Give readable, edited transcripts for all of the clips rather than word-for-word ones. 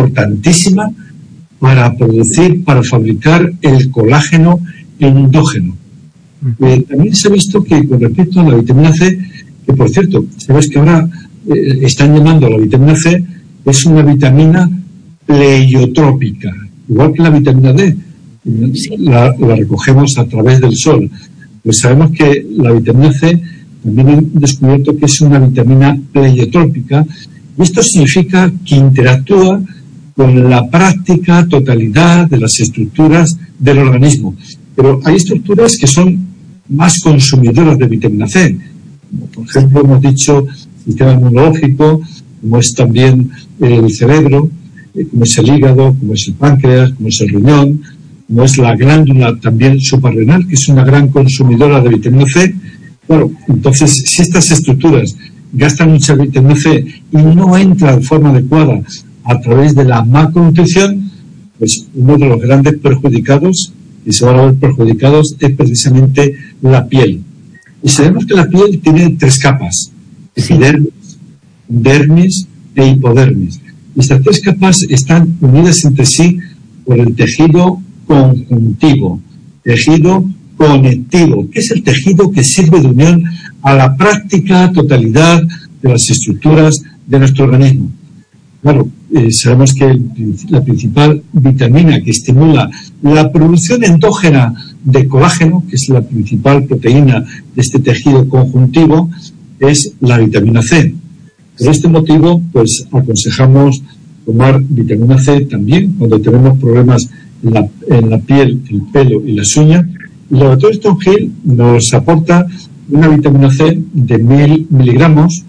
importantísima para fabricar el colágeno endógeno. También se ha visto que con respecto a la vitamina C, que por cierto, sabes que ahora están llamando a la vitamina C, es una vitamina pleiotrópica, igual que la vitamina D, la recogemos a través del sol. Pues sabemos que la vitamina C también han descubierto que es una vitamina pleiotrópica, y esto significa que interactúa con la práctica totalidad de las estructuras del organismo. Pero hay estructuras que son más consumidoras de vitamina C, como por ejemplo hemos dicho el sistema inmunológico, como es también el cerebro, como es el hígado, como es el páncreas, como es el riñón, como es la glándula también suprarrenal, que es una gran consumidora de vitamina C. Bueno, entonces, si estas estructuras gastan mucha vitamina C y no entra de forma adecuada a través de la macronutrición, pues uno de los grandes perjudicados, y se van a ver perjudicados, es precisamente la piel. Y sabemos que la piel tiene 3 capas: epidermis, dermis e hipodermis. Estas 3 capas están unidas entre sí por el tejido conjuntivo, tejido conectivo, que es el tejido que sirve de unión a la práctica totalidad de las estructuras de nuestro organismo. Claro, sabemos que la principal vitamina que estimula la producción endógena de colágeno, que es la principal proteína de este tejido conjuntivo, es la vitamina C. Por este motivo, pues aconsejamos tomar vitamina C también cuando tenemos problemas en la piel, el pelo y las uñas. El laboratorio Stonehill nos aporta una vitamina C de 1000 miligramos,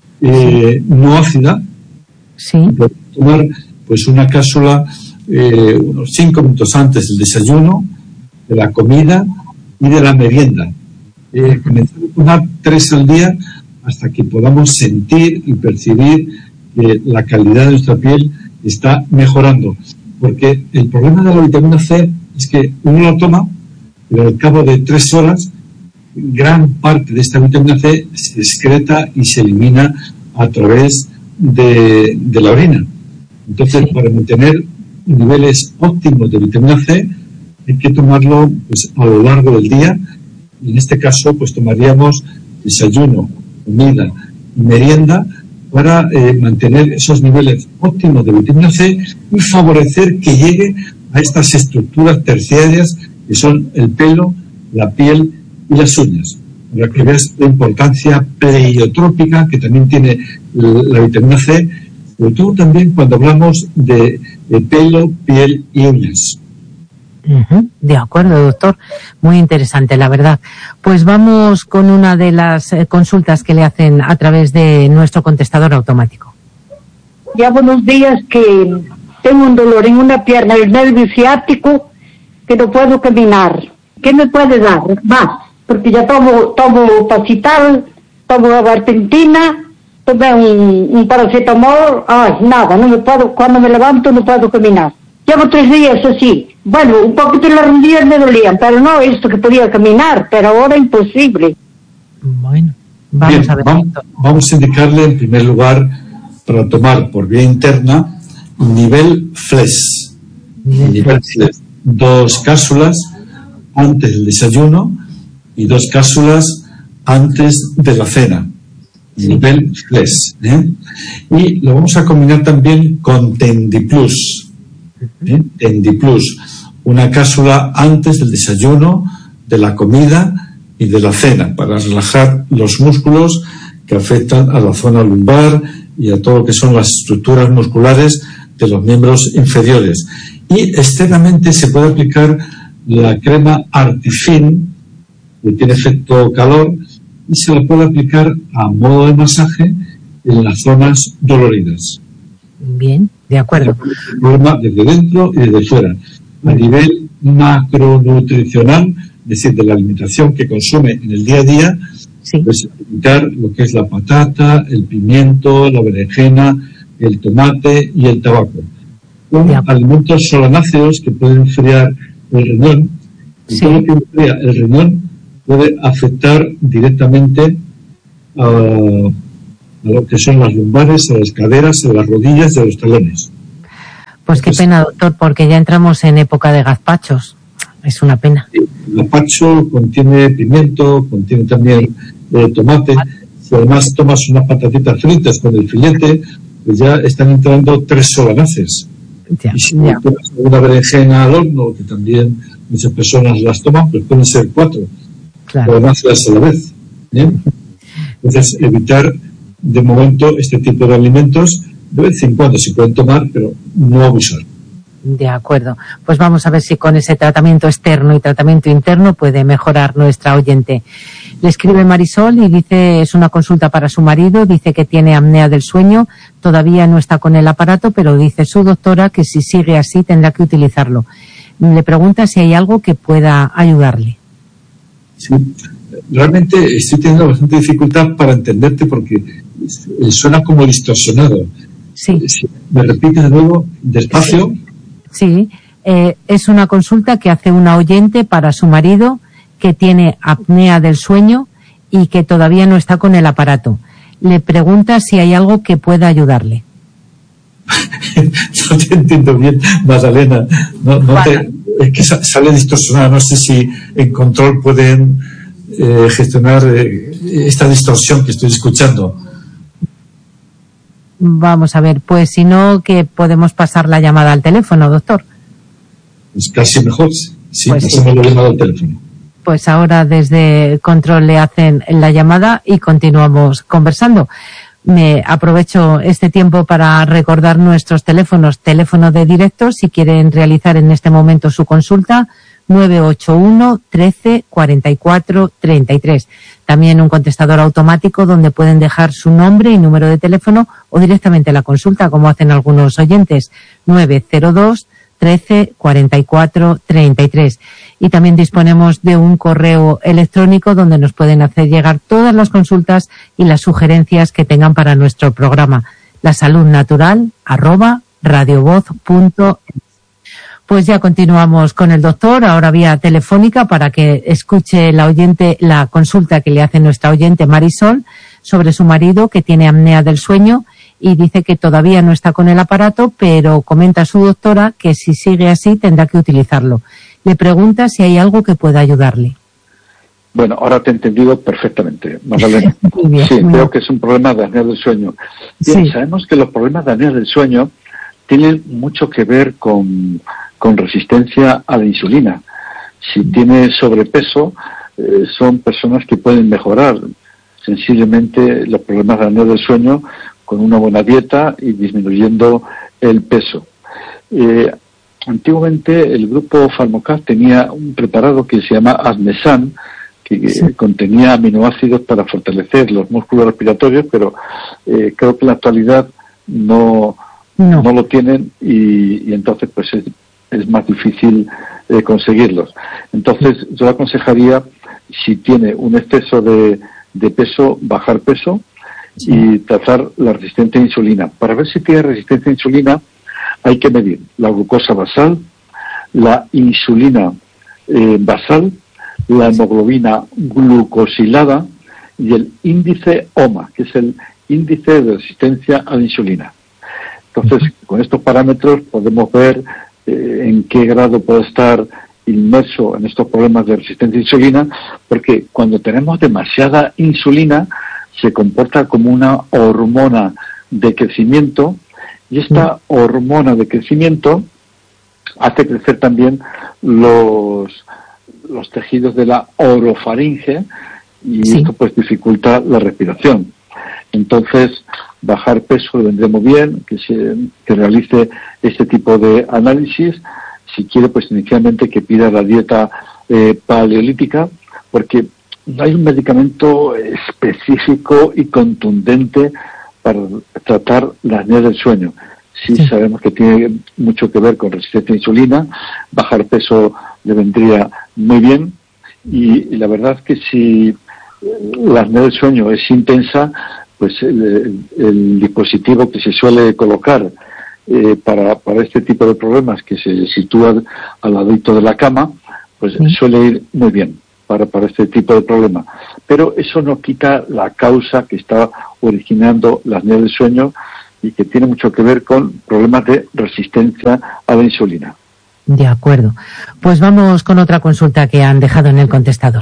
no ácida. Sí. Podemos tomar pues una cápsula unos 5 minutos antes del desayuno, de la comida y de la merienda. Comenzar a tomar 3 al día hasta que podamos sentir y percibir que la calidad de nuestra piel está mejorando. Porque el problema de la vitamina C es que uno la toma, pero al cabo de 3 horas, gran parte de esta vitamina C se excreta y se elimina a través de la orina. Entonces, para mantener niveles óptimos de vitamina C, hay que tomarlo pues, a lo largo del día. Y en este caso, pues tomaríamos desayuno, comida y merienda para mantener esos niveles óptimos de vitamina C y favorecer que llegue a estas estructuras terciarias que son el pelo, la piel y las uñas. Para que veas la importancia pleiotrópica que también tiene la vitamina C, sobre todo también cuando hablamos de pelo, piel y uñas. De acuerdo, doctor. Muy interesante, la verdad. Pues vamos con una de las consultas que le hacen a través de nuestro contestador automático. Ya buenos días, que tengo un dolor en una pierna, el nervio ciático, que no puedo caminar. ¿Qué me puede dar? Más, porque ya tomo Pacital, tomo gabapentina, tomé un paracetamol, nada, no me puedo, cuando me levanto no puedo caminar. Llevo 3 días así. Bueno, un poquito las rodillas me dolían, pero no esto que podía caminar, pero ahora imposible. Bueno, vamos a ver. Vamos a indicarle en primer lugar para tomar por vía interna nivel FLES. Nivel FLES. 2 cápsulas antes del desayuno y 2 cápsulas antes de la cena. Nivel FLES. Y lo vamos a combinar también con Tendiplus. Tendiplus, una cápsula antes del desayuno, de la comida y de la cena, para relajar los músculos que afectan a la zona lumbar y a todo lo que son las estructuras musculares de los miembros inferiores. Y externamente se puede aplicar la crema Artifin, que tiene efecto calor, y se la puede aplicar a modo de masaje en las zonas doloridas. Bien, de acuerdo. Desde dentro y desde fuera. A nivel macronutricional, es decir, de la alimentación que consume en el día a día, pues evitar lo que es la patata, el pimiento, la berenjena, el tomate y el tabaco. Son alimentos solanáceos que pueden enfriar el riñón. Y todo lo que enfría el riñón puede afectar directamente a lo que son las lumbares, a las caderas, a las rodillas y a los talones. Pues qué pena, doctor, porque ya entramos en época de gazpachos. Es una pena. El gazpacho contiene pimiento, contiene también tomate. Si además tomas unas patatitas fritas con el filete, pues ya están entrando 3 solanaces. Ya, y si tomas una berenjena al horno, que también muchas personas las toman, pues pueden ser 4 solanaces a la vez. ¿Bien? Entonces, evitar de momento este tipo de alimentos. De vez en cuando se pueden tomar, pero no abusar. De acuerdo. Pues vamos a ver si con ese tratamiento externo y tratamiento interno puede mejorar nuestra oyente. Le escribe Marisol y dice, es una consulta para su marido, dice que tiene apnea del sueño, todavía no está con el aparato, pero dice su doctora que si sigue así tendrá que utilizarlo. Le pregunta si hay algo que pueda ayudarle. Sí, realmente estoy teniendo bastante dificultad para entenderte porque suena como distorsionado. Sí. Si me repite de nuevo, despacio. Sí, es una consulta que hace una oyente para su marido que tiene apnea del sueño y que todavía no está con el aparato. Le pregunta si hay algo que pueda ayudarle. No te entiendo bien, Magdalena. Es que sale distorsionada. No sé si en control pueden gestionar esta distorsión que estoy escuchando. Vamos a ver, pues si no, que podemos pasar la llamada al teléfono, doctor. Es casi mejor. Sí, pues pasemos la llamada al teléfono. Pues ahora desde control le hacen la llamada y continuamos conversando. Me aprovecho este tiempo para recordar nuestros teléfonos. Teléfono de directo, si quieren realizar en este momento su consulta, 981 13 44 33. También un contestador automático donde pueden dejar su nombre y número de teléfono o directamente la consulta, como hacen algunos oyentes, 902 13 44 33. Y también disponemos de un correo electrónico donde nos pueden hacer llegar todas las consultas y las sugerencias que tengan para nuestro programa, lasaludnatural@radiovoz.es. Pues ya continuamos con el doctor, ahora vía telefónica, para que escuche la oyente la consulta que le hace nuestra oyente Marisol sobre su marido que tiene apnea del sueño y dice que todavía no está con el aparato, pero comenta a su doctora que si sigue así tendrá que utilizarlo. Le pregunta si hay algo que pueda ayudarle. Bueno, ahora te he entendido perfectamente, Magdalena. Sí, creo que es un problema de apnea del sueño. Bien, sí. Sabemos que los problemas de apnea del sueño tienen mucho que ver con resistencia a la insulina. Si tiene sobrepeso, son personas que pueden mejorar sensiblemente los problemas de apnea del sueño con una buena dieta y disminuyendo el peso. Antiguamente el grupo Pharmacap tenía un preparado que se llama Asmesan, que contenía aminoácidos para fortalecer los músculos respiratorios, pero creo que en la actualidad no lo tienen y entonces pues es más difícil conseguirlos. Entonces yo aconsejaría, si tiene un exceso de peso, bajar peso y tratar la resistencia a insulina. Para ver si tiene resistencia a insulina hay que medir la glucosa basal, la insulina basal, la hemoglobina glucosilada y el índice OMA, que es el índice de resistencia a la insulina. Entonces, con estos parámetros podemos ver en qué grado puede estar inmerso en estos problemas de resistencia a insulina, porque cuando tenemos demasiada insulina se comporta como una hormona de crecimiento y esta hormona de crecimiento hace crecer también los tejidos de la orofaringe y esto pues dificulta la respiración. Entonces, bajar peso le vendría muy bien, que realice este tipo de análisis. Si quiere, pues inicialmente que pida la dieta paleolítica, porque no hay un medicamento específico y contundente para tratar la apnea del sueño. Sí sabemos que tiene mucho que ver con resistencia a insulina, bajar peso le vendría muy bien, y la verdad es que si la apnea del sueño es intensa, pues el dispositivo que se suele colocar para este tipo de problemas, que se sitúa al ladito de la cama, pues suele ir muy bien para este tipo de problema. Pero eso no quita la causa que está originando la apnea del sueño, y que tiene mucho que ver con problemas de resistencia a la insulina. De acuerdo. Pues vamos con otra consulta que han dejado en el contestador.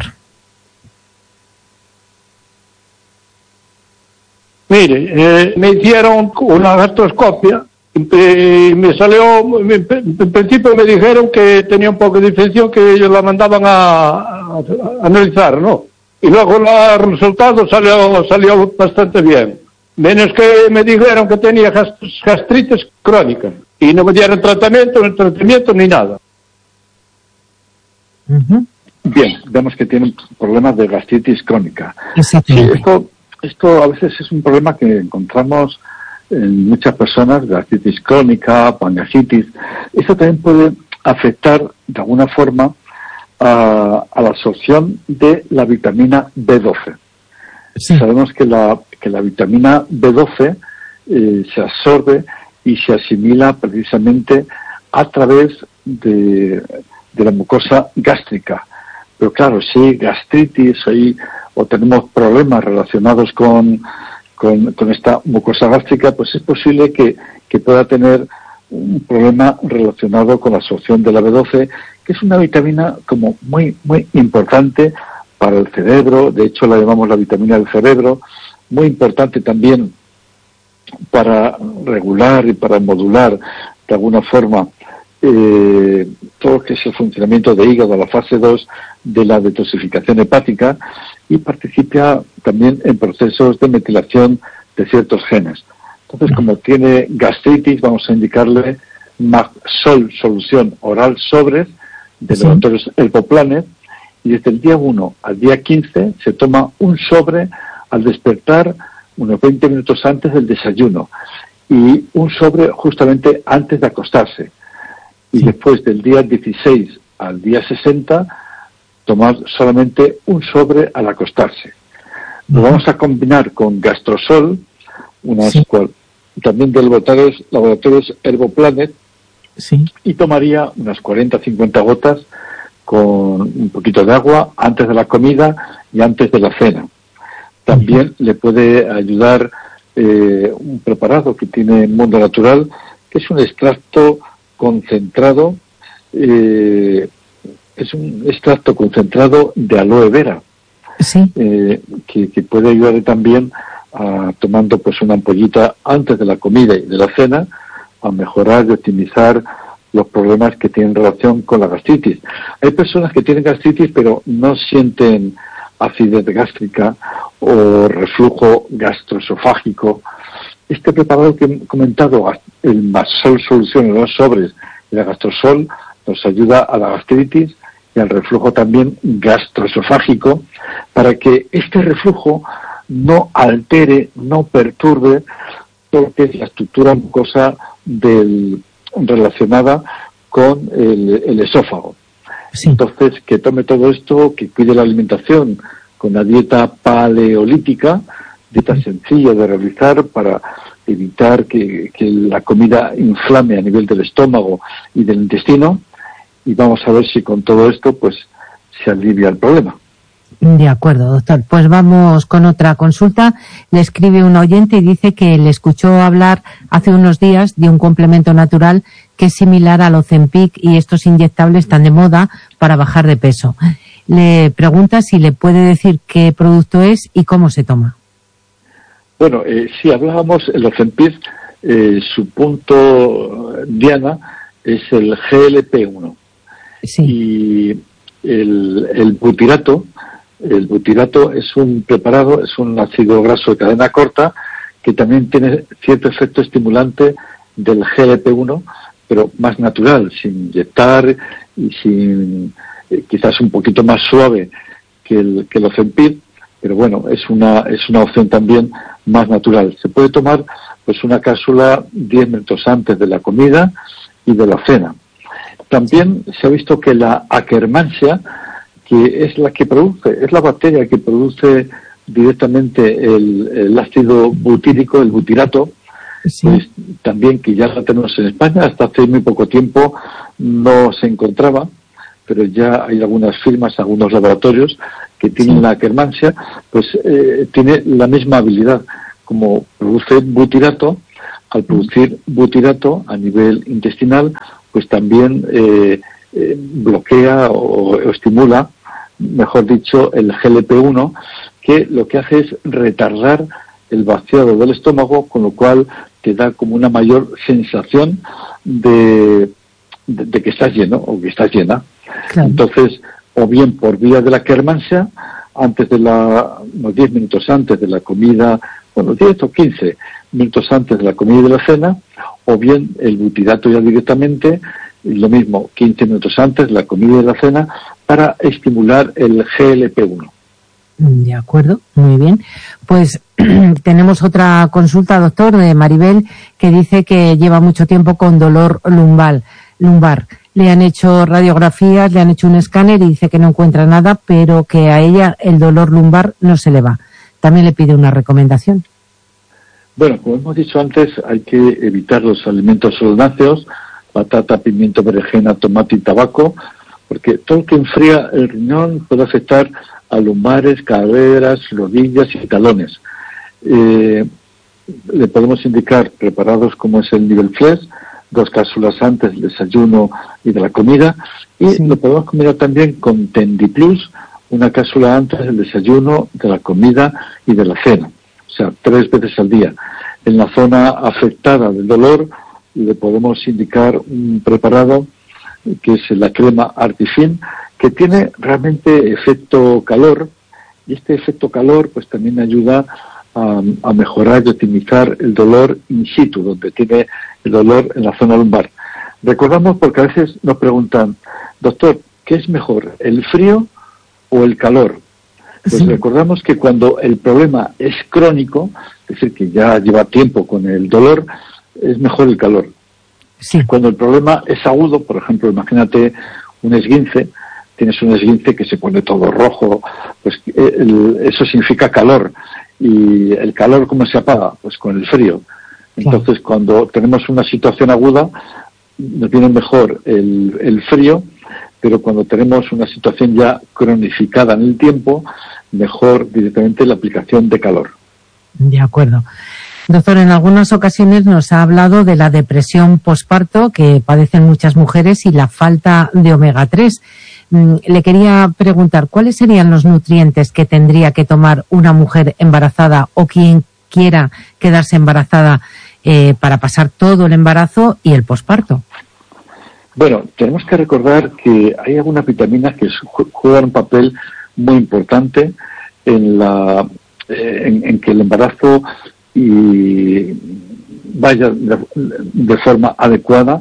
Mire, me hicieron una gastroscopia y me salió, en principio me dijeron que tenía un poco de infección, que ellos la mandaban a analizar, ¿no? Y luego el resultado salió bastante bien. Menos que me dijeron que tenía gastritis crónica y no me dieron tratamiento ni nada. Bien, vemos que tienen problemas de gastritis crónica. Sí, esto a veces es un problema que encontramos en muchas personas, gastritis crónica, pancreatitis. Esto también puede afectar de alguna forma a la absorción de la vitamina B12. Sí. Sabemos que la vitamina B12 se absorbe y se asimila precisamente a través de la mucosa gástrica. Pero claro, si hay gastritis o tenemos problemas relacionados con esta mucosa gástrica, pues es posible que pueda tener un problema relacionado con la absorción de la B12, que es una vitamina como muy, muy importante para el cerebro. De hecho, la llamamos la vitamina del cerebro, muy importante también para regular y para modular de alguna forma todo lo que es el funcionamiento de hígado, la fase 2 de la detoxificación hepática, y participa también en procesos de metilación de ciertos genes. Entonces, como tiene gastritis, vamos a indicarle Maxol solución oral sobres de laboratorios Herboplan, y desde el día 1 al día 15 se toma un sobre al despertar unos 20 minutos antes del desayuno y un sobre justamente antes de acostarse. Y después del día 16 al día 60 tomar solamente un sobre al acostarse. Lo vamos a combinar con Gastrosol, también de laboratorios Herboplan, y tomaría unas 40-50 gotas con un poquito de agua antes de la comida y antes de la cena. También le puede ayudar un preparado que tiene Mundo Natural, que es un extracto concentrado, es un extracto concentrado de aloe vera, que puede ayudar también tomando pues una ampollita antes de la comida y de la cena a mejorar y optimizar los problemas que tienen relación con la gastritis. Hay personas que tienen gastritis pero no sienten acidez gástrica o reflujo gastroesofágico. Este preparado que he comentado, el Maxol solución en los sobres y la Gastrosol, nos ayuda a la gastritis y al reflujo también gastroesofágico, para que este reflujo no altere, no perturbe todo lo que es la estructura mucosa relacionada con el esófago. Entonces, que tome todo esto, que cuide la alimentación con una dieta paleolítica, dieta sencilla de realizar para evitar que la comida inflame a nivel del estómago y del intestino, y vamos a ver si con todo esto pues se alivia el problema. De acuerdo, doctor. Pues vamos con otra consulta. Le escribe un oyente y dice que le escuchó hablar hace unos días de un complemento natural que es similar al Ozempic, y estos inyectables están de moda para bajar de peso. Le pregunta si le puede decir qué producto es y cómo se toma. Bueno, si hablábamos, el Ozempic, su punto diana es el GLP-1. Y el butirato es un preparado, es un ácido graso de cadena corta que también tiene cierto efecto estimulante del GLP-1, pero más natural, sin inyectar y sin quizás un poquito más suave que el Ozempic, pero bueno, es una opción también más natural. Se puede tomar pues una cápsula 10 minutos antes de la comida y de la cena. También se ha visto que la Akkermansia, que es la bacteria que produce directamente el ácido butírico, el butirato, pues también, que ya la tenemos en España, hasta hace muy poco tiempo no se encontraba, pero ya hay algunas firmas, algunos laboratorios que tienen la Akkermansia, pues tiene la misma habilidad, como produce butirato, al producir butirato a nivel intestinal, pues también bloquea o estimula, mejor dicho, el GLP-1, que lo que hace es retardar el vaciado del estómago, con lo cual te da como una mayor sensación de que estás lleno o que estás llena. Claro. Entonces, o bien por vía de la Kermansia, unos 10 minutos antes de la comida, 10 o 15 minutos antes de la comida y de la cena, o bien el butirato ya directamente, lo mismo, 15 minutos antes de la comida y de la cena, para estimular el GLP-1. De acuerdo, muy bien. Pues tenemos otra consulta, doctor, de Maribel, que dice que lleva mucho tiempo con dolor lumbar. Le han hecho radiografías, le han hecho un escáner y dice que no encuentra nada, pero que a ella el dolor lumbar no se le va. También le pide una recomendación. Bueno, como hemos dicho antes, hay que evitar los alimentos soláceos, patata, pimiento, berenjena, tomate y tabaco, porque todo lo que enfría el riñón puede afectar a lumbares, caderas, rodillas y talones. Le podemos indicar preparados como es el Nivel Flex, 2 cápsulas antes del desayuno y de la comida, y sí, lo podemos combinar también con Tendiplus, 1 cápsula antes del desayuno, de la comida y de la cena, o sea, 3 veces al día. En la zona afectada del dolor le podemos indicar un preparado que es la crema Artifin, que tiene realmente efecto calor, y este efecto calor pues también ayuda a mejorar y optimizar el dolor in situ, donde tiene el dolor en la zona lumbar. Recordamos, porque a veces nos preguntan, doctor, ¿qué es mejor, el frío o el calor? Pues sí, recordamos que cuando el problema es crónico, es decir, que ya lleva tiempo con el dolor, es mejor el calor. Sí. Cuando el problema es agudo, por ejemplo, imagínate un esguince, tienes un esguince que se pone todo rojo, pues eso significa calor. ¿Y el calor cómo se apaga? Pues con el frío. Entonces, cuando tenemos una situación aguda, nos viene mejor el frío, pero cuando tenemos una situación ya cronificada en el tiempo, mejor directamente la aplicación de calor. De acuerdo. Doctor, en algunas ocasiones nos ha hablado de la depresión posparto que padecen muchas mujeres y la falta de omega 3. Le quería preguntar, ¿cuáles serían los nutrientes que tendría que tomar una mujer embarazada o quien quiera quedarse embarazada para pasar todo el embarazo y el posparto? Bueno, tenemos que recordar que hay algunas vitaminas que juegan un papel muy importante en que el embarazo vaya de forma adecuada,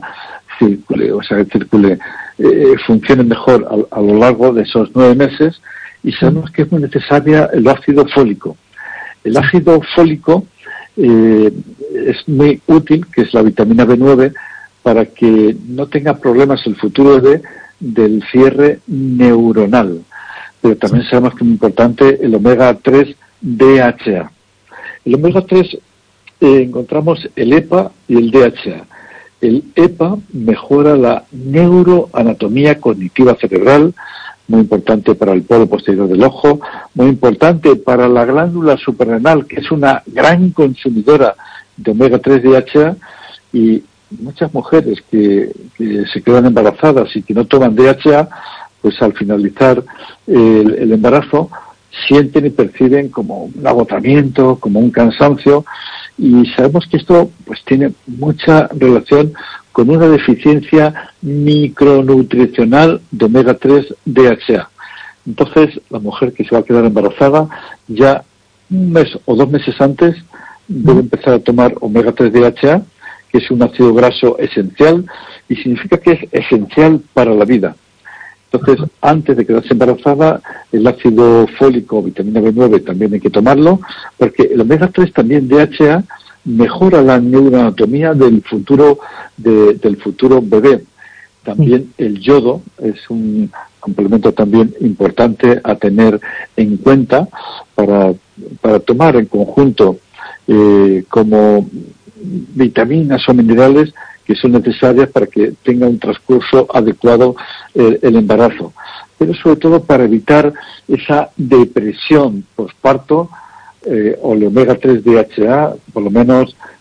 funcione mejor a lo largo de esos 9 meses, y sabemos que es muy necesaria el ácido fólico. El ácido fólico es muy útil, que es la vitamina B9, para que no tenga problemas el futuro del cierre neuronal. Pero también sabemos que es muy importante el omega 3 DHA. El omega 3 encontramos el EPA y el DHA. El EPA mejora la neuroanatomía cognitiva cerebral, muy importante para el polo posterior del ojo, muy importante para la glándula suprarrenal, que es una gran consumidora de omega 3 DHA, y muchas mujeres que se quedan embarazadas y que no toman DHA, pues al finalizar el embarazo sienten y perciben como un agotamiento, como un cansancio, y sabemos que esto pues tiene mucha relación con una deficiencia micronutricional de omega 3 DHA. Entonces, la mujer que se va a quedar embarazada, ya 1 mes o 2 meses antes, debe empezar a tomar omega 3 DHA, que es un ácido graso esencial, y significa que es esencial para la vida. Entonces, antes de quedarse embarazada, el ácido fólico, vitamina B9, también hay que tomarlo, porque el omega 3 también DHA mejora la neuroanatomía del futuro bebé. También el yodo es un complemento también importante a tener en cuenta para tomar en conjunto como vitaminas o minerales que son necesarias para que tenga un transcurso adecuado el embarazo, pero sobre todo para evitar esa depresión posparto. O el omega 3 DHA, por lo menos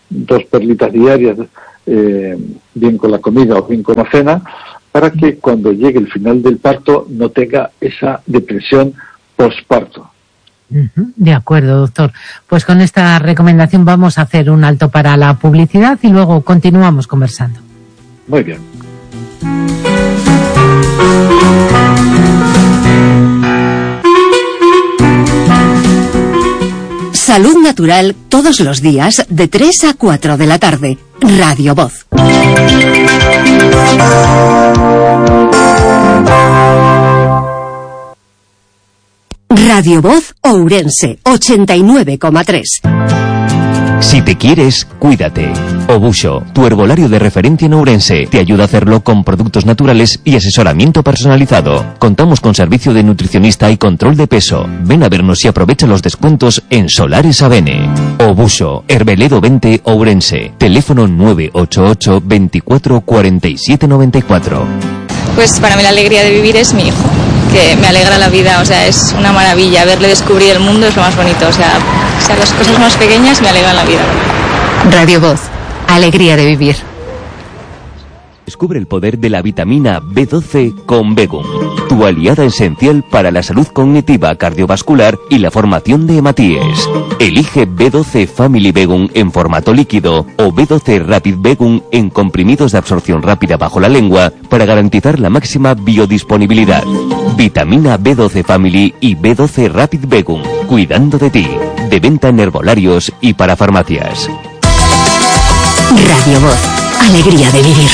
2 perlitas diarias, bien con la comida o bien con la cena, para que cuando llegue el final del parto no tenga esa depresión postparto. De acuerdo, doctor. Pues con esta recomendación vamos a hacer un alto para la publicidad y luego continuamos conversando. Muy bien. Salud Natural todos los días de 3 a 4 de la tarde. Radio Voz. Radio Voz Ourense 89,3. Si te quieres, cuídate. Obuso, tu herbolario de referencia en Ourense, te ayuda a hacerlo con productos naturales y asesoramiento personalizado. Contamos con servicio de nutricionista y control de peso. Ven a vernos y aprovecha los descuentos en Solares Avene. Obuso, Herbeledo 20 Ourense. Teléfono 988 24 47 94. Pues para mí la alegría de vivir es mi hijo, que me alegra la vida, o sea, es una maravilla. Verle descubrir el mundo es lo más bonito, o sea, las cosas más pequeñas me alegran la vida. Radio Voz, alegría de vivir. Descubre el poder de la vitamina B12 con Begum, tu aliada esencial para la salud cognitiva, cardiovascular y la formación de hematíes. Elige B12 Family Begum en formato líquido o B12 Rapid Begum en comprimidos de absorción rápida bajo la lengua para garantizar la máxima biodisponibilidad. Vitamina B12 Family y B12 Rapid Begum, cuidando de ti. De venta en herbolarios y para farmacias. Radio Voz, alegría de vivir.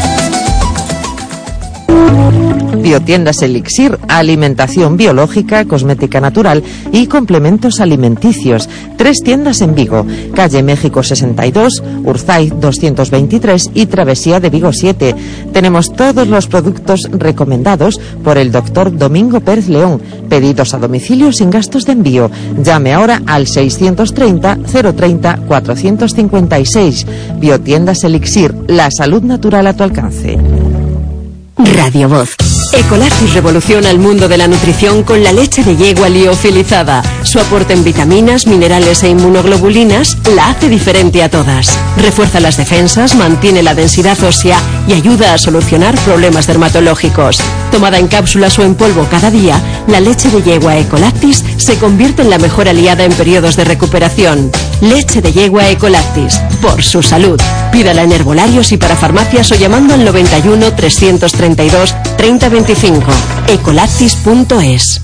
Biotiendas Elixir, alimentación biológica, cosmética natural y complementos alimenticios. 3 tiendas en Vigo, calle México 62, Urzay 223 y Travesía de Vigo 7. Tenemos todos los productos recomendados por el doctor Domingo Pérez León. Pedidos a domicilio sin gastos de envío. Llame ahora al 630 030 456. Biotiendas Elixir, la salud natural a tu alcance. Radio Voz. Ecolactis revoluciona el mundo de la nutrición con la leche de yegua liofilizada. Su aporte en vitaminas, minerales e inmunoglobulinas la hace diferente a todas. Refuerza las defensas, mantiene la densidad ósea y ayuda a solucionar problemas dermatológicos. Tomada en cápsulas o en polvo cada día, la leche de yegua Ecolactis se convierte en la mejor aliada en periodos de recuperación. Leche de yegua Ecolactis, por su salud. Pídala en herbolarios y para farmacias o llamando al 91 332 3025. Ecolactis.es.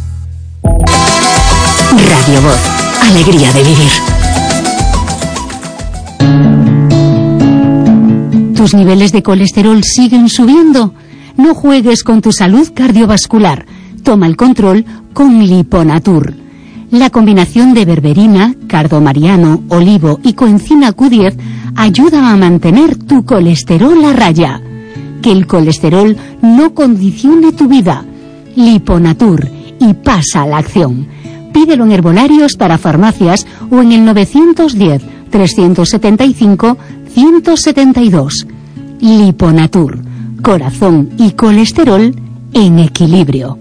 Radio Voz, alegría de vivir. ¿Tus niveles de colesterol siguen subiendo? No juegues con tu salud cardiovascular. Toma el control con Liponatur. La combinación de berberina, cardomariano, olivo y coenzima Q10 ayuda a mantener tu colesterol a raya. Que el colesterol no condicione tu vida. Liponatur, y pasa a la acción. Pídelo en herbolarios para farmacias o en el 910 375 172. Liponatur, corazón y colesterol en equilibrio.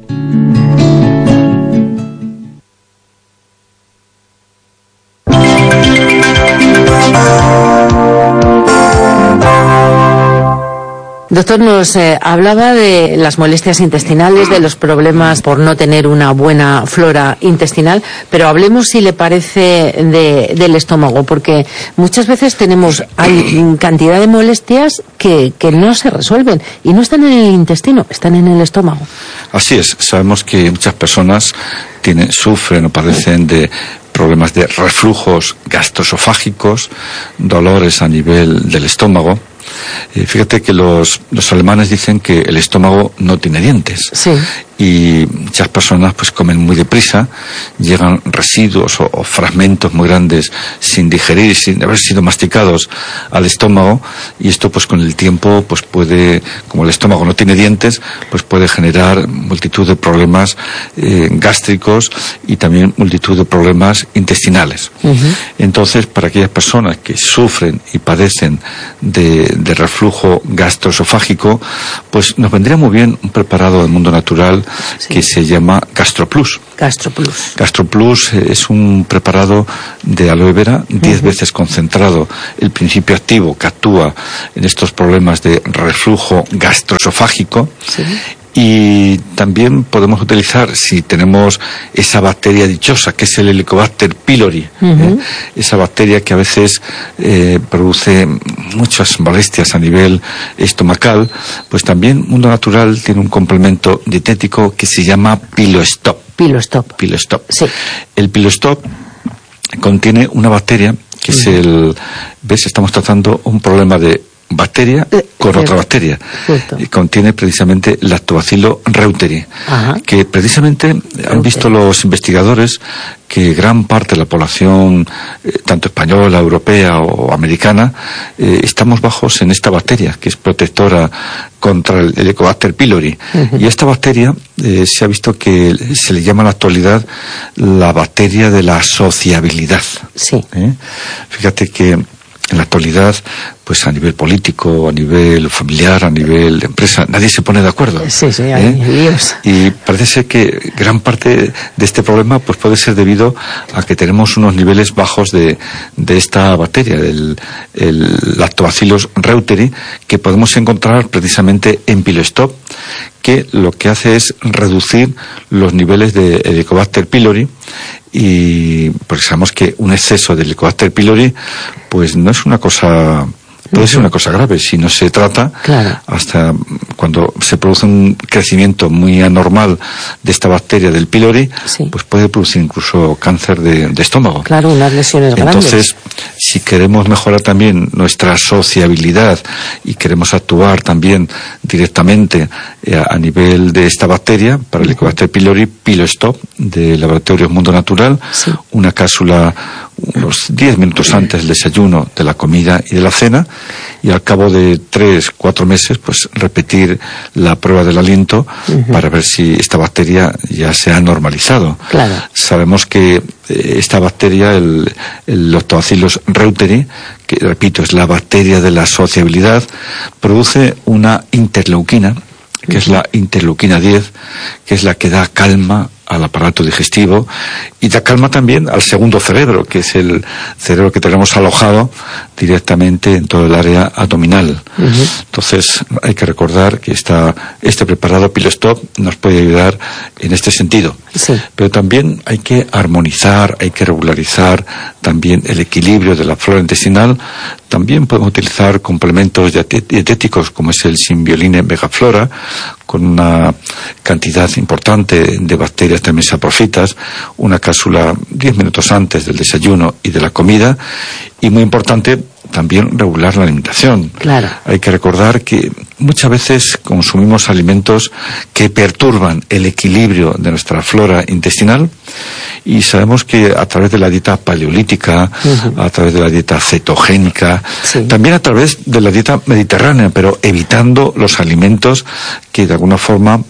Doctor, nos hablaba de las molestias intestinales, de los problemas por no tener una buena flora intestinal, pero hablemos, si le parece, del estómago, porque muchas veces hay cantidad de molestias que no se resuelven y no están en el intestino, están en el estómago. Así es, sabemos que muchas personas sufren o padecen de problemas de reflujos gastroesofágicos, dolores a nivel del estómago. Fíjate que los alemanes dicen que el estómago no tiene dientes. Sí. Y muchas personas pues comen muy deprisa, llegan residuos o fragmentos muy grandes sin digerir, sin haber sido masticados al estómago, y esto pues con el tiempo pues puede, como el estómago no tiene dientes, pues puede generar multitud de problemas gástricos y también multitud de problemas intestinales. Uh-huh. Entonces, para aquellas personas que sufren y padecen de reflujo gastroesofágico, pues nos vendría muy bien un preparado del mundo natural que se llama GastroPlus. GastroPlus es un preparado de aloe vera 10 veces concentrado. El principio activo que actúa en estos problemas de reflujo gastroesofágico. Sí. Y también podemos utilizar, si tenemos esa bacteria dichosa, que es el Helicobacter pylori, esa bacteria que a veces produce muchas molestias a nivel estomacal, pues también Mundo Natural tiene un complemento dietético que se llama Pilostop. Sí. El Pilostop contiene una bacteria que es ¿ves? Estamos tratando un problema de bacteria con otra bacteria. Y contiene precisamente Lactobacillus reuteri, que precisamente han visto los investigadores que gran parte de la población, tanto española, europea o americana, estamos bajos en esta bacteria, que es protectora contra el Helicobacter pylori. Y esta bacteria se ha visto que se le llama en la actualidad la bacteria de la sociabilidad. Fíjate que en la actualidad, pues a nivel político, a nivel familiar, a nivel de empresa, nadie se pone de acuerdo. Hay líos. Y parece ser que gran parte de este problema pues puede ser debido a que tenemos unos niveles bajos de esta bacteria, el Lactobacillus reuteri, que podemos encontrar precisamente en Pilostop, que lo que hace es reducir los niveles de Helicobacter pylori. Y porque sabemos que un exceso de Helicobacter pylori pues no es una cosa, puede ser una cosa grave si no se trata. Hasta cuando se produce un crecimiento muy anormal de esta bacteria del pylori, pues puede producir incluso cáncer de estómago. Unas lesiones grandes. Entonces, si queremos mejorar también nuestra sociabilidad y queremos actuar también directamente a nivel de esta bacteria, para el Helicobacter pylori, Pilostop de Laboratorios Mundo Natural, una cápsula unos 10 minutos antes del desayuno, de la comida y de la cena, y al cabo de 3-4 meses pues repetir la prueba del aliento para ver si esta bacteria ya se ha normalizado. Sabemos que esta bacteria, el Lactobacillus reuteri, que repito es la bacteria de la sociabilidad, produce una interleuquina, que es la interleuquina 10, que es la que da calma al aparato digestivo y da calma también al segundo cerebro, que es el cerebro que tenemos alojado directamente en todo el área abdominal. Entonces hay que recordar que este preparado Pilostop nos puede ayudar en este sentido. Pero también hay que armonizar, hay que regularizar también el equilibrio de la flora intestinal. También podemos utilizar complementos dietéticos como es el Symbioline Megaflora, con una cantidad importante de bacterias también saprofitas, una cápsula 10 minutos antes del desayuno y de la comida, y muy importante también regular la alimentación. Hay que recordar que muchas veces consumimos alimentos que perturban el equilibrio de nuestra flora intestinal, y sabemos que a través de la dieta paleolítica, a través de la dieta cetogénica, también a través de la dieta mediterránea, pero evitando los alimentos que de alguna forma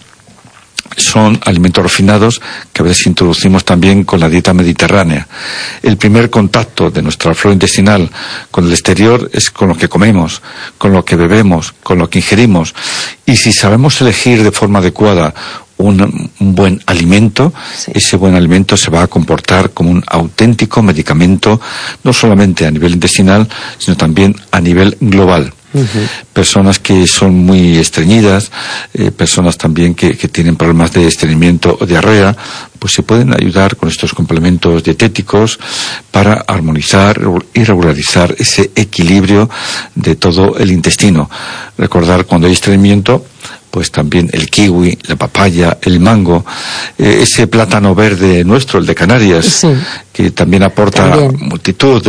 son alimentos refinados, que a veces introducimos también con la dieta mediterránea. El primer contacto de nuestra flora intestinal con el exterior es con lo que comemos, con lo que bebemos, con lo que ingerimos. Y si sabemos elegir de forma adecuada un buen alimento, ese buen alimento se va a comportar como un auténtico medicamento, no solamente a nivel intestinal, sino también a nivel global. Personas que son muy estreñidas, personas también que tienen problemas de estreñimiento o diarrea, pues se pueden ayudar con estos complementos dietéticos para armonizar y regularizar ese equilibrio de todo el intestino. Recordar, cuando hay estreñimiento, pues también el kiwi, la papaya, el mango, ese plátano verde nuestro, el de Canarias, que también aporta multitud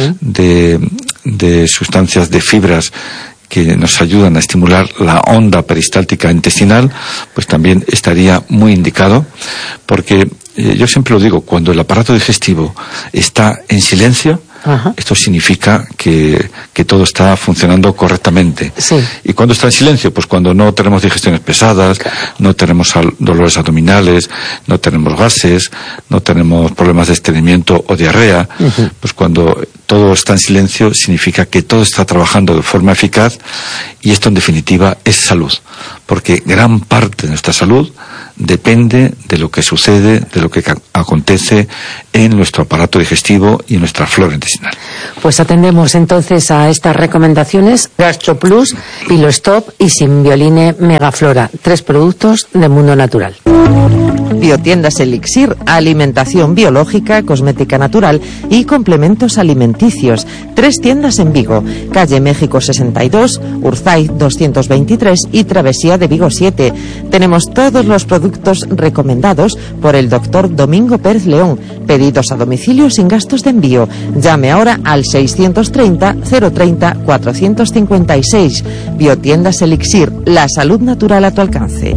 de sustancias, de fibras que nos ayudan a estimular la onda peristáltica intestinal, pues también estaría muy indicado, porque yo siempre lo digo, cuando el aparato digestivo está en silencio, esto significa que todo está funcionando correctamente. ¿Y cuando está en silencio? Pues cuando no tenemos digestiones pesadas, no tenemos dolores abdominales, no tenemos gases, no tenemos problemas de estreñimiento o diarrea. Pues cuando todo está en silencio, significa que todo está trabajando de forma eficaz, y esto en definitiva es salud, porque gran parte de nuestra salud depende de lo que sucede, de lo que acontece en nuestro aparato digestivo y en nuestra flora intestinal. Pues atendemos entonces a estas recomendaciones: GastroPlus, Pilostop y Simbioline Megaflora, 3 productos de Mundo Natural. Biotiendas Elixir, alimentación biológica, cosmética natural y complementos alimenticios. 3 tiendas en Vigo: calle México 62, Urzaiz 223 y Travesía de Vigo 7. Tenemos todos los productos recomendados por el doctor Domingo Pérez León. Pedidos a domicilio sin gastos de envío. Llame ahora al 630 030 456. Biotiendas Elixir, la salud natural a tu alcance.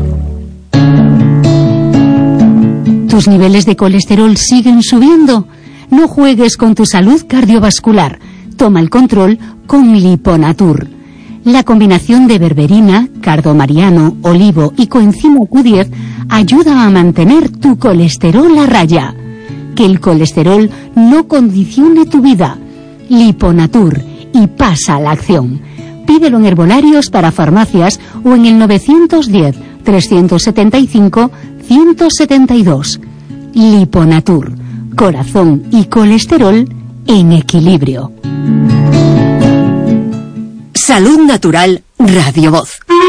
¿Tus niveles de colesterol siguen subiendo? No juegues con tu salud cardiovascular. Toma el control con Liponatur. La combinación de berberina, cardomariano, olivo y coenzima Q10 ayuda a mantener tu colesterol a raya. Que el colesterol no condicione tu vida. Liponatur, y pasa a la acción. Pídelo en herbolarios para farmacias o en el 910 375 172. Liponatur, corazón y colesterol en equilibrio. Salud Natural, Radio Voz.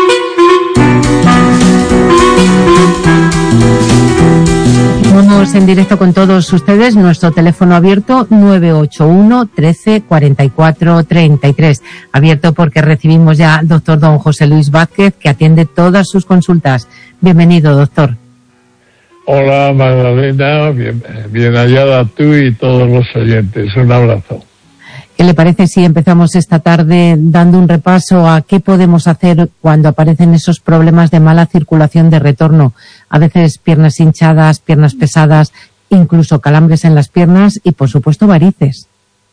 Vamos en directo con todos ustedes. Nuestro teléfono abierto 981 13 44 33. Abierto porque recibimos ya al doctor don José Luis Vázquez, que atiende todas sus consultas. Bienvenido, doctor. Hola, Magdalena, bien hallada tú y todos los oyentes. Un abrazo. ¿Qué le parece si empezamos esta tarde dando un repaso a qué podemos hacer cuando aparecen esos problemas de mala circulación de retorno? A veces piernas hinchadas, piernas pesadas, incluso calambres en las piernas y, por supuesto, varices.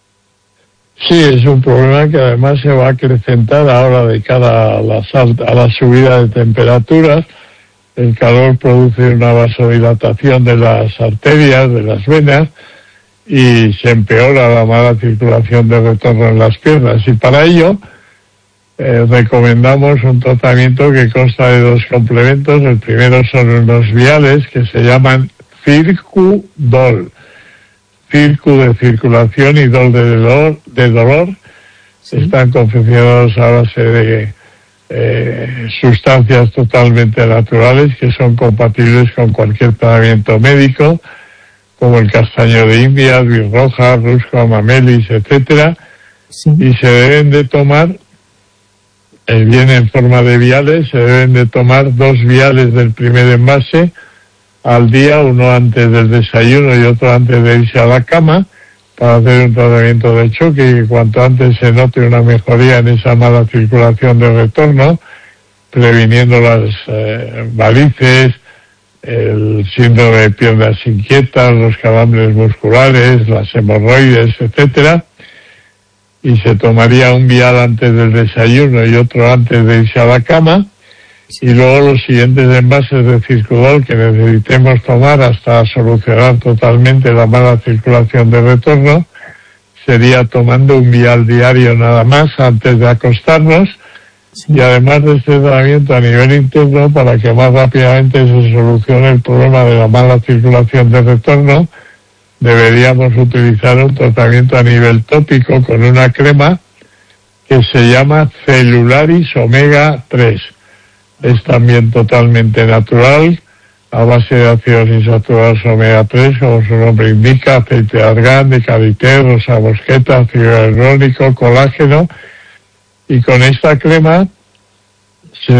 Sí, es un problema que además se va a acrecentar ahora de cara a la subida de temperaturas. El calor produce una vasodilatación de las arterias, de las venas, y se empeora la mala circulación de retorno en las piernas. Y para ello recomendamos un tratamiento que consta de 2 complementos. El primero son unos viales que se llaman Circu-Dol. Circu de circulación y Dol de dolor. Sí. Están confeccionados a base de sustancias totalmente naturales que son compatibles con cualquier tratamiento médico, como el castaño de India, birroja, rusco, amamelis, etcétera, sí. Y se deben de tomar, viene en forma de viales, se deben de tomar 2 viales del primer envase al día, uno antes del desayuno y otro antes de irse a la cama, para hacer un tratamiento de choque, y cuanto antes se note una mejoría en esa mala circulación de retorno, previniendo las varices, el síndrome de piernas inquietas, los calambres musculares, las hemorroides, etcétera, y se tomaría un vial antes del desayuno y otro antes de irse a la cama, y luego los siguientes envases de Circu-Dol que necesitemos tomar hasta solucionar totalmente la mala circulación de retorno sería tomando un vial diario nada más antes de acostarnos. Sí. Y además de este tratamiento a nivel interno, para que más rápidamente se solucione el problema de la mala circulación de retorno, deberíamos utilizar un tratamiento a nivel tópico con una crema que se llama Celularis Omega 3. Es también totalmente natural, a base de ácidos insaturados omega 3, como su nombre indica, aceite de argán, de karité, rosa mosqueta, ácido hialurónico, colágeno. Y con esta crema se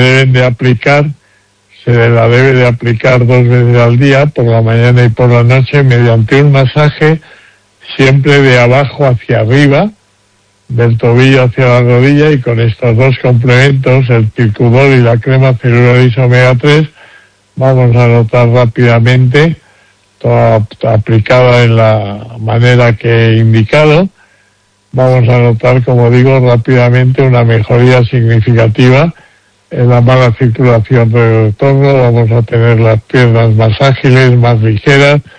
la debe de aplicar 2 veces al día, por la mañana y por la noche, mediante un masaje siempre de abajo hacia arriba, del tobillo hacia la rodilla, y con estos 2 complementos, el Circu-Dol y la crema Celularis Omega 3, vamos a notar rápidamente, toda aplicada en la manera que he indicado, vamos a notar, como digo, rápidamente una mejoría significativa en la mala circulación del retorno. Vamos a tener las piernas más ágiles, más ligeras,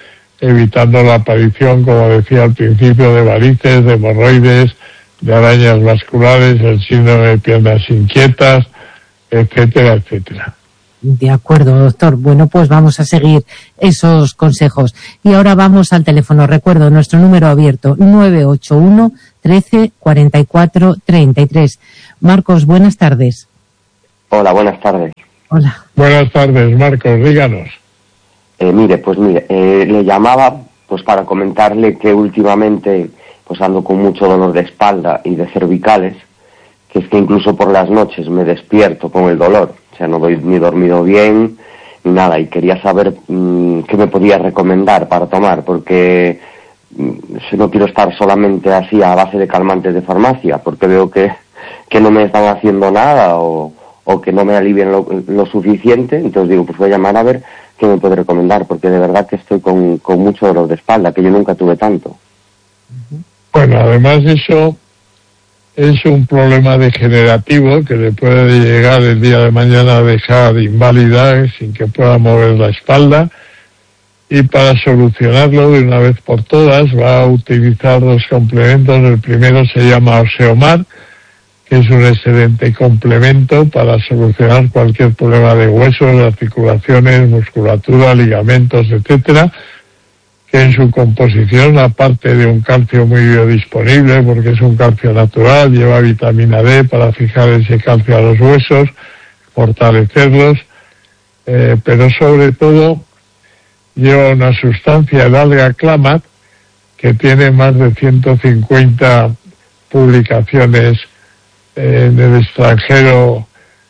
evitando la aparición, como decía al principio, de varices, de hemorroides, de arañas vasculares, el síndrome de piernas inquietas, etcétera, etcétera. De acuerdo, doctor. Bueno, pues vamos a seguir esos consejos. Y ahora vamos al teléfono. Recuerdo nuestro número abierto, 981 13 44 33. Marcos, buenas tardes. Hola, buenas tardes. Hola. Buenas tardes, Marcos, díganos. Mire, le llamaba pues para comentarle que últimamente pues ando con mucho dolor de espalda y de cervicales, que es que incluso por las noches me despierto con el dolor, o sea, no doy ni dormido bien ni nada, y quería saber qué me podía recomendar para tomar, porque si no quiero estar solamente así a base de calmantes de farmacia, porque veo que no me están haciendo nada o que no me alivian lo suficiente. Entonces digo, pues voy a llamar a ver qué me puede recomendar, porque de verdad que estoy con mucho dolor de espalda, que yo nunca tuve tanto. Bueno, además eso es un problema degenerativo que le puede llegar el día de mañana a dejar inválida sin que pueda mover la espalda, y para solucionarlo de una vez por todas va a utilizar 2 complementos. El primero se llama Oseomar, que es un excelente complemento para solucionar cualquier problema de huesos, articulaciones, musculatura, ligamentos, etcétera, que en su composición, aparte de un calcio muy biodisponible, porque es un calcio natural, lleva vitamina D para fijar ese calcio a los huesos, fortalecerlos, pero sobre todo lleva una sustancia, el alga Clamat, que tiene más de 150 publicaciones en el extranjero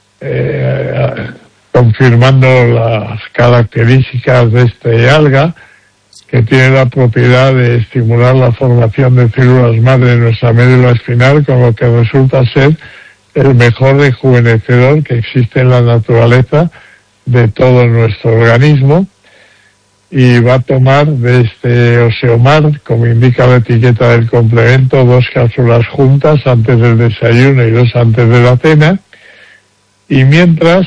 confirmando las características de este alga, que tiene la propiedad de estimular la formación de células madre en nuestra médula espinal, con lo que resulta ser el mejor rejuvenecedor que existe en la naturaleza de todo nuestro organismo. Y va a tomar de este Oseomar, como indica la etiqueta del complemento, 2 cápsulas juntas antes del desayuno y 2 antes de la cena. Y mientras,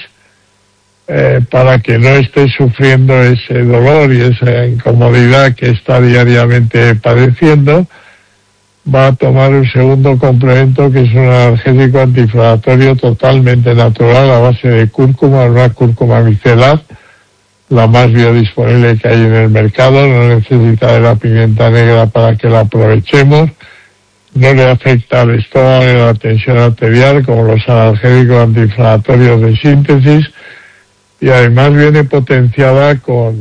para que no esté sufriendo ese dolor y esa incomodidad que está diariamente padeciendo, va a tomar un segundo complemento, que es un analgésico antiinflamatorio totalmente natural a base de cúrcuma, una cúrcuma micelar, la más biodisponible que hay en el mercado. No necesita de la pimienta negra para que la aprovechemos, no le afecta al estómago ni a la tensión arterial como los analgésicos antiinflamatorios de síntesis, y además viene potenciada con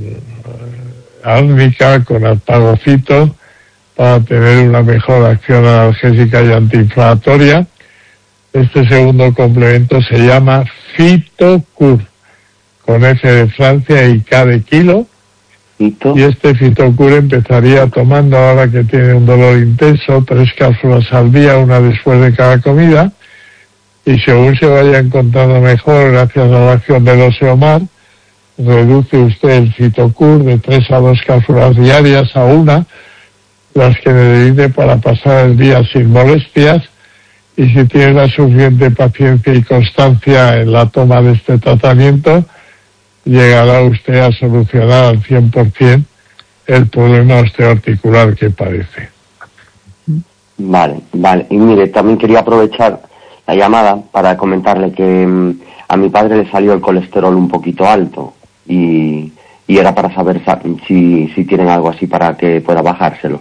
árnica, con arpagofito, para tener una mejor acción analgésica y antiinflamatoria. Este segundo complemento se llama Fitocur, con F de Francia y K de kilo. Y este Fitocur empezaría tomando, ahora que tiene un dolor intenso, 3 cápsulas al día, una después de cada comida, y según se vaya encontrando mejor gracias a la acción del Oseomar, reduce usted el Fitocur de 3 a 2 cápsulas diarias a 1, las que necesite para pasar el día sin molestias, y si tiene la suficiente paciencia y constancia en la toma de este tratamiento, llegará usted a solucionar al 100% el problema osteoarticular que padece. Vale. Y mire, también quería aprovechar la llamada para comentarle que a mi padre le salió el colesterol un poquito alto y era para saber si tienen algo así para que pueda bajárselo.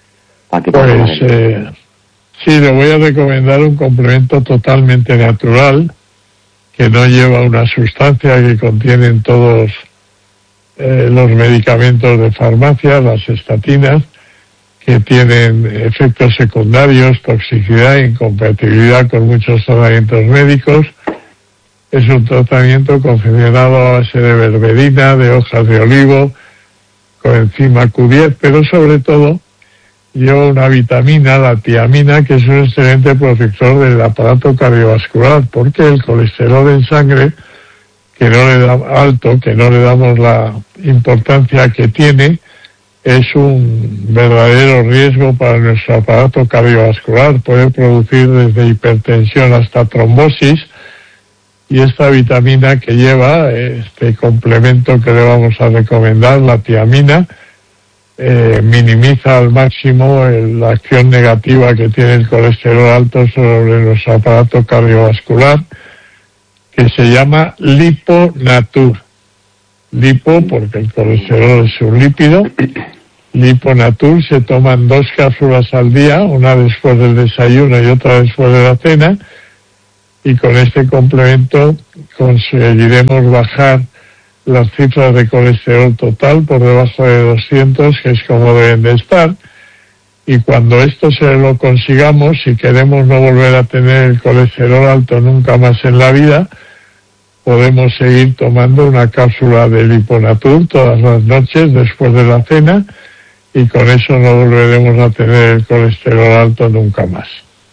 Sí, le voy a recomendar un complemento totalmente natural, que no lleva una sustancia que contienen todos los medicamentos de farmacia, las estatinas, que tienen efectos secundarios, toxicidad, incompatibilidad con muchos tratamientos médicos. Es un tratamiento confeccionado a base de berberina, de hojas de olivo, coenzima Q10, pero sobre todo lleva una vitamina, la tiamina, que es un excelente protector del aparato cardiovascular, porque el colesterol en sangre, que no le damos la importancia que tiene, es un verdadero riesgo para nuestro aparato cardiovascular. Puede producir desde hipertensión hasta trombosis, y esta vitamina que lleva este complemento que le vamos a recomendar, la tiamina, minimiza al máximo la acción negativa que tiene el colesterol alto sobre nuestro aparato cardiovascular, que se llama Liponatur. Lipo, porque el colesterol es un lípido. Liponatur se toman 2 cápsulas al día, una después del desayuno y otra después de la cena, y con este complemento conseguiremos bajar las cifras de colesterol total por debajo de 200, que es como deben de estar. Y cuando esto se lo consigamos, si queremos no volver a tener el colesterol alto nunca más en la vida, podemos seguir tomando una cápsula de Liponatur todas las noches después de la cena, y con eso no volveremos a tener el colesterol alto nunca más.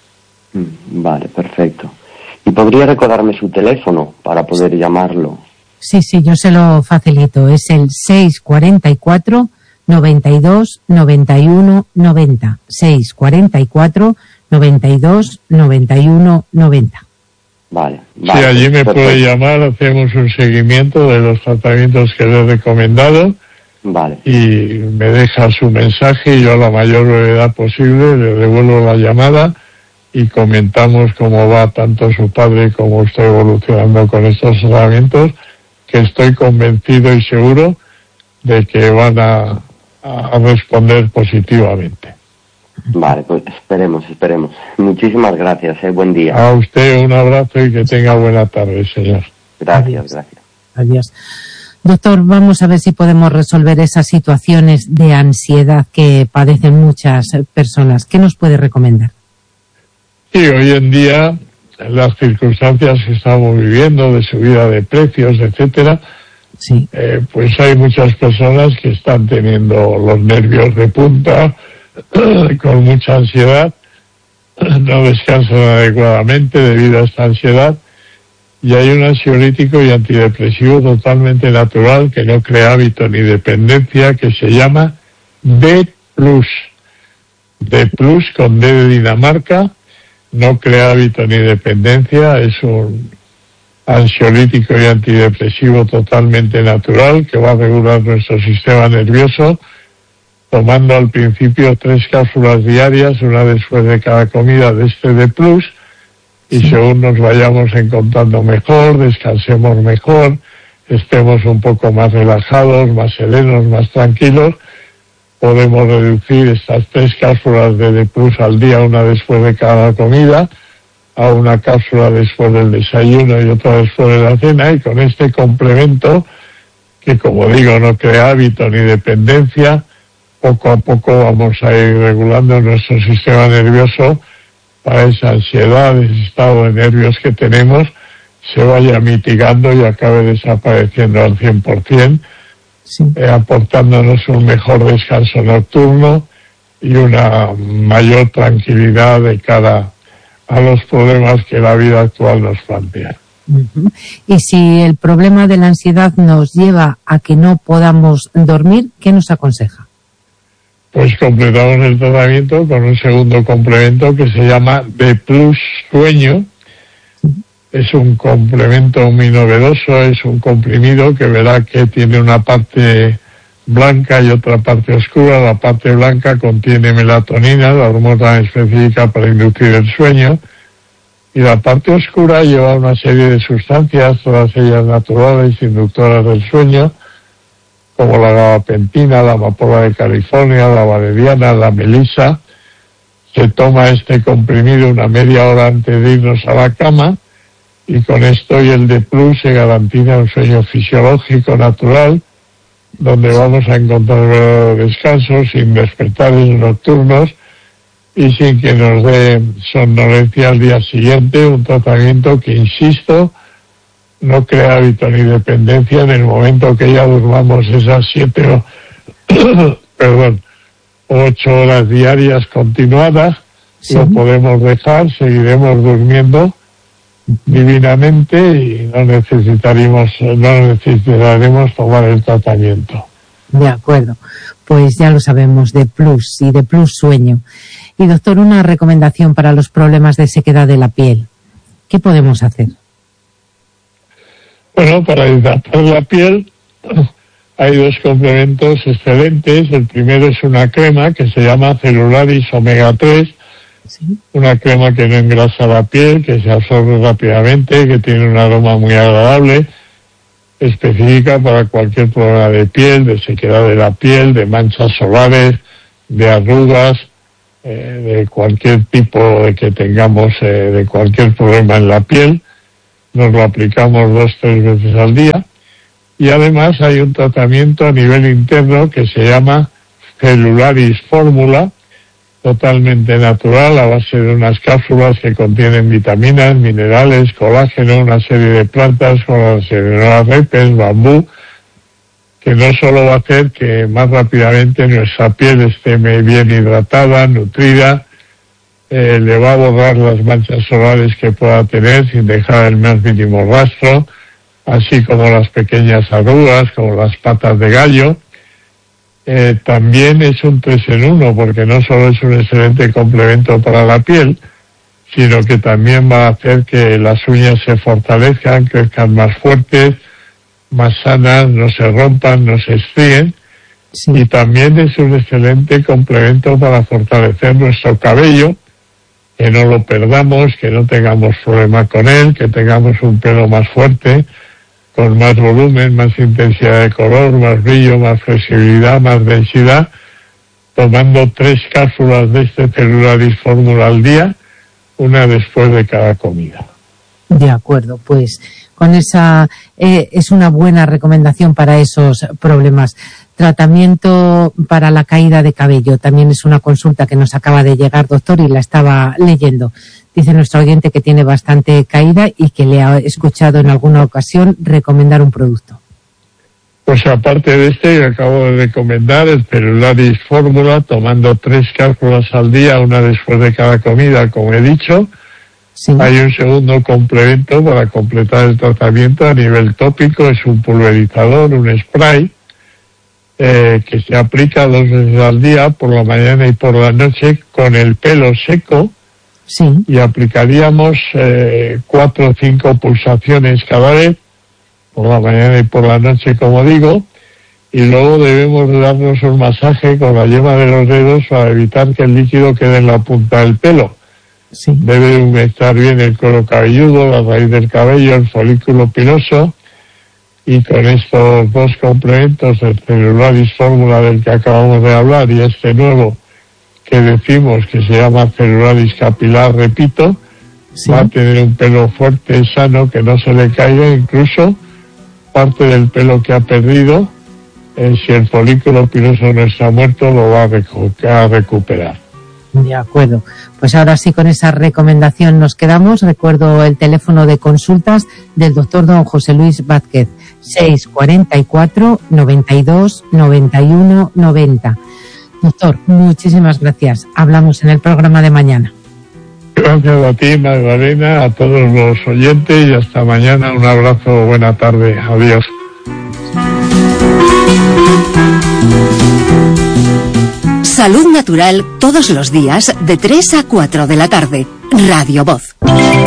Vale, perfecto. ¿Y podría recordarme su teléfono para poder llamarlo? Sí, yo se lo facilito. Es el 644 92 91 90. 644 92 91 90. Vale. Sí, allí me puede llamar, hacemos un seguimiento de los tratamientos que le he recomendado. Vale. Y me deja su mensaje y yo a la mayor brevedad posible le devuelvo la llamada y comentamos cómo va tanto su padre como usted evolucionando con estos tratamientos, que estoy convencido y seguro de que van a responder positivamente. Vale, pues esperemos. Muchísimas gracias, buen día. A usted un abrazo y que tenga buena tarde, señor. Gracias. Adiós. Doctor, vamos a ver si podemos resolver esas situaciones de ansiedad que padecen muchas personas. ¿Qué nos puede recomendar? Sí, hoy en día, en las circunstancias que estamos viviendo, de subida de precios, etcétera, sí. Pues hay muchas personas que están teniendo los nervios de punta, con mucha ansiedad, no descansan adecuadamente debido a esta ansiedad, y hay un ansiolítico y antidepresivo totalmente natural que no crea hábito ni dependencia, que se llama D+. D+, con D de Dinamarca, no crea hábito ni dependencia, es un ansiolítico y antidepresivo totalmente natural que va a regular nuestro sistema nervioso, tomando al principio 3 cápsulas diarias, una después de cada comida de este D+, y según nos vayamos encontrando mejor, descansemos mejor, estemos un poco más relajados, más serenos, más tranquilos, podemos reducir estas 3 cápsulas de D+ al día, una después de cada comida, a una cápsula después del desayuno y otra después de la cena, y con este complemento, que como digo no crea hábito ni dependencia, poco a poco vamos a ir regulando nuestro sistema nervioso para esa ansiedad, ese estado de nervios que tenemos, se vaya mitigando y acabe desapareciendo al 100%, aportándonos un mejor descanso nocturno y una mayor tranquilidad de cara a los problemas que la vida actual nos plantea. Uh-huh. Y si el problema de la ansiedad nos lleva a que no podamos dormir, ¿qué nos aconseja? Pues completamos el tratamiento con un segundo complemento que se llama D+ Sueño. Es un complemento muy novedoso, es un comprimido que verá que tiene una parte blanca y otra parte oscura. La parte blanca contiene melatonina, la hormona específica para inducir el sueño, y la parte oscura lleva una serie de sustancias, todas ellas naturales, inductoras del sueño, como la gabapentina, la amapola de California, la valeriana, la melisa. Se toma este comprimido una media hora antes de irnos a la cama, y con esto y el D+ se garantiza un sueño fisiológico natural, donde vamos a encontrar descanso sin despertares nocturnos y sin que nos dé somnolencia al día siguiente. Un tratamiento que, insisto, no crea hábito ni dependencia. En el momento que ya durmamos esas 8 horas diarias continuadas, lo podemos dejar, seguiremos durmiendo divinamente y no necesitaremos tomar el tratamiento. De acuerdo, pues ya lo sabemos, D+ y D+ Sueño. Y doctor, una recomendación para los problemas de sequedad de la piel. ¿Qué podemos hacer? Bueno, para hidratar la piel hay dos complementos excelentes. El primero es una crema que se llama Celularis Omega 3, una crema que no engrasa la piel, que se absorbe rápidamente, que tiene un aroma muy agradable, específica para cualquier problema de piel, de sequedad de la piel, de manchas solares, de arrugas, de cualquier tipo de que tengamos, de cualquier problema en la piel. Nos lo aplicamos 2-3 veces al día. Y además hay un tratamiento a nivel interno que se llama Celularis Fórmula, totalmente natural, a base de unas cápsulas que contienen vitaminas, minerales, colágeno, una serie de plantas como la Serenora repens, bambú, que no solo va a hacer que más rápidamente nuestra piel esté bien hidratada, nutrida, le va a borrar las manchas solares que pueda tener sin dejar el más mínimo rastro, así como las pequeñas arrugas, como las patas de gallo. También es un 3 en 1, porque no solo es un excelente complemento para la piel, sino que también va a hacer que las uñas se fortalezcan, crezcan más fuertes, más sanas, no se rompan, no se estríen. Sí. Y también es un excelente complemento para fortalecer nuestro cabello, que no lo perdamos, que no tengamos problema con él, que tengamos un pelo más fuerte, con más volumen, más intensidad de color, más brillo, más flexibilidad, más densidad, tomando 3 cápsulas de este Celularis Fórmula al día, una después de cada comida. De acuerdo, pues con esa es una buena recomendación para esos problemas. Tratamiento para la caída de cabello, también es una consulta que nos acaba de llegar, doctor, y la estaba leyendo. Dice nuestro oyente que tiene bastante caída y que le ha escuchado en alguna ocasión recomendar un producto. Pues aparte de este, que acabo de recomendar, el Celularis Fórmula, tomando 3 cápsulas al día, una después de cada comida, como he dicho. Sí. Hay un segundo complemento para completar el tratamiento a nivel tópico, es un pulverizador, un spray, que se aplica 2 veces al día, por la mañana y por la noche, con el pelo seco. Sí. Y aplicaríamos 4 o 5 pulsaciones cada vez, por la mañana y por la noche, como digo, y luego debemos darnos un masaje con la yema de los dedos para evitar que el líquido quede en la punta del pelo. Sí. Debe humectar bien el cuero cabelludo, la raíz del cabello, el folículo piloso, y con estos 2 complementos, el Celularis Fórmula del que acabamos de hablar y este nuevo que decimos que se llama Celularis Capilar, repito, sí, va a tener un pelo fuerte, sano, que no se le caiga, incluso parte del pelo que ha perdido, si el folículo piloso no está muerto, lo va a recuperar. De acuerdo. Pues ahora sí, con esa recomendación nos quedamos. Recuerdo el teléfono de consultas del doctor don José Luis Vázquez, 644 92 91 90. Doctor, muchísimas gracias. Hablamos en el programa de mañana. Gracias a ti, Magdalena, a todos los oyentes y hasta mañana. Un abrazo, buena tarde. Adiós. Salud Natural todos los días de 3 a 4 de la tarde. Radio Voz.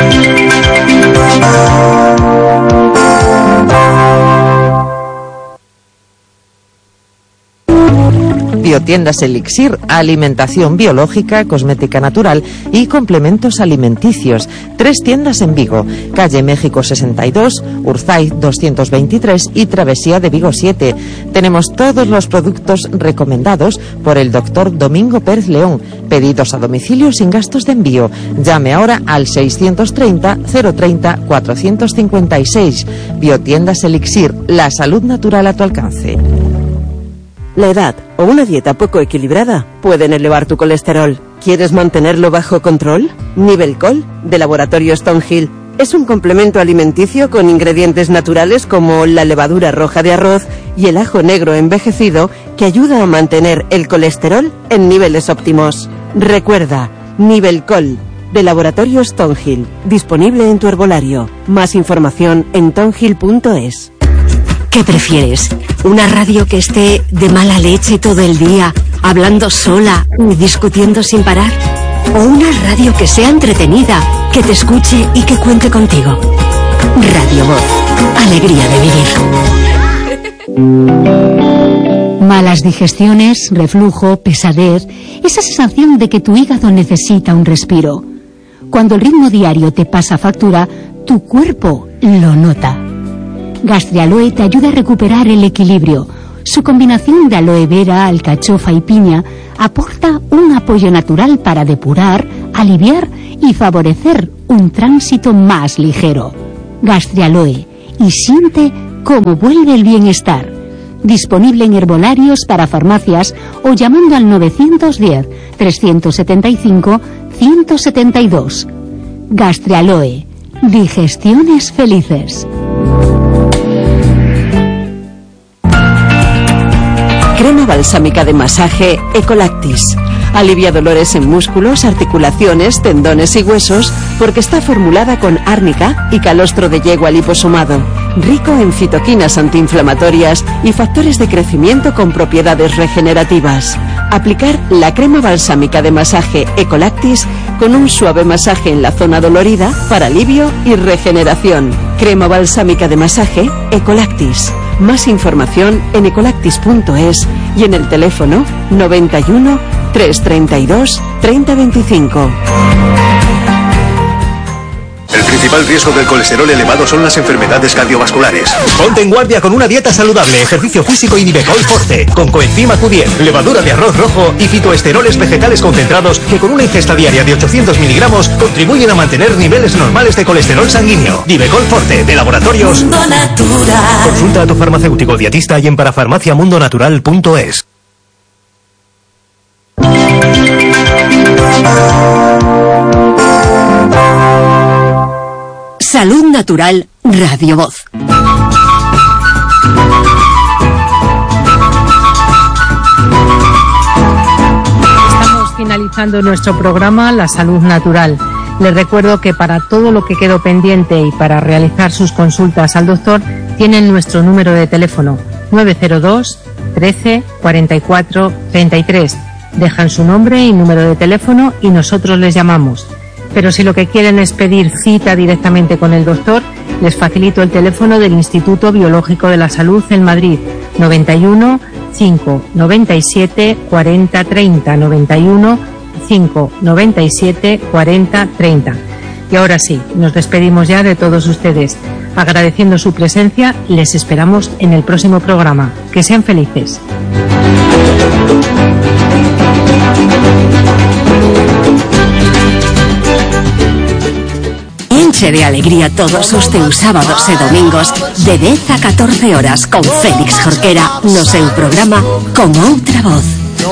Biotiendas Elixir, alimentación biológica, cosmética natural y complementos alimenticios. 3 tiendas en Vigo, calle México 62, Urzaiz 223 y Travesía de Vigo 7. Tenemos todos los productos recomendados por el doctor Domingo Pérez León. Pedidos a domicilio sin gastos de envío. Llame ahora al 630 030 456. Biotiendas Elixir, la salud natural a tu alcance. La edad o una dieta poco equilibrada pueden elevar tu colesterol. ¿Quieres mantenerlo bajo control? Nivelcol, de Laboratorio Stonehill, es un complemento alimenticio con ingredientes naturales como la levadura roja de arroz y el ajo negro envejecido que ayuda a mantener el colesterol en niveles óptimos. Recuerda, Nivelcol, de Laboratorio Stonehill, disponible en tu herbolario. Más información en tonhill.es. ¿Qué prefieres? ¿Una radio que esté de mala leche todo el día, hablando sola y discutiendo sin parar? ¿O una radio que sea entretenida, que te escuche y que cuente contigo? Radio Voz. Alegría de vivir. Malas digestiones, reflujo, pesadez, esa sensación de que tu hígado necesita un respiro. Cuando el ritmo diario te pasa factura, tu cuerpo lo nota. Gastrialoe te ayuda a recuperar el equilibrio. Su combinación de aloe vera, alcachofa y piña aporta un apoyo natural para depurar, aliviar y favorecer un tránsito más ligero. Gastrialoe, y siente cómo vuelve el bienestar. Disponible en herbolarios para farmacias o llamando al 910-375-172. Gastrialoe, digestiones felices. Crema balsámica de masaje Ecolactis. Alivia dolores en músculos, articulaciones, tendones y huesos porque está formulada con árnica y calostro de yegua liposomado. Rico en citoquinas antiinflamatorias y factores de crecimiento con propiedades regenerativas. Aplicar la crema balsámica de masaje Ecolactis con un suave masaje en la zona dolorida para alivio y regeneración. Crema balsámica de masaje Ecolactis. Más información en ecolactis.es y en el teléfono 91 332 3025. El principal riesgo del colesterol elevado son las enfermedades cardiovasculares. Ponte en guardia con una dieta saludable, ejercicio físico y Nivecol Forte, con coenzima Q10, levadura de arroz rojo y fitoesteroles vegetales concentrados que con una ingesta diaria de 800 miligramos contribuyen a mantener niveles normales de colesterol sanguíneo. Nivecol Forte, de Laboratorios Mundo Natural. Consulta a tu farmacéutico dietista y en parafarmaciamundonatural.es. Salud Natural, Radio Voz. Estamos finalizando nuestro programa La Salud Natural. Les recuerdo que para todo lo que quedó pendiente y para realizar sus consultas al doctor, tienen nuestro número de teléfono 902 13 44 33. Dejan su nombre y número de teléfono y nosotros les llamamos. Pero si lo que quieren es pedir cita directamente con el doctor, les facilito el teléfono del Instituto Biológico de la Salud en Madrid, 91 5 97 40 30, 91 5 97 40 30. Y ahora sí, nos despedimos ya de todos ustedes. Agradeciendo su presencia, les esperamos en el próximo programa. Que sean felices. Enche de alegría todos os teus sábados e domingos de 10 a 14 horas con Félix Jorquera no seu programa Con Outra Voz.